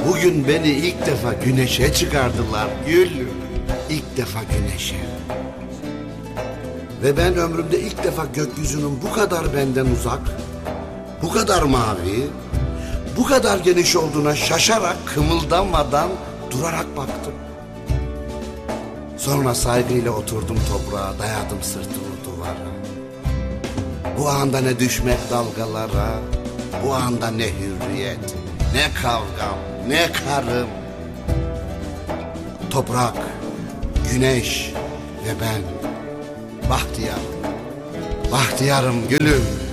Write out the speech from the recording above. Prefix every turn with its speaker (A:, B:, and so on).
A: Bugün beni ilk defa güneşe çıkardılar gül. İlk defa güneşe. Ve ben ömrümde ilk defa gökyüzünün bu kadar benden uzak, bu kadar mavi, bu kadar geniş olduğuna şaşarak, kımıldanmadan durarak baktım. Sonra saygıyla oturdum toprağa, dayadım sırtımı duvara. Bu anda ne düşmek dalgalara, bu anda ne hürriyet, ne kavgam, ne karım. Toprak, güneş ve ben bahtiyarım, bahtiyarım gülüm.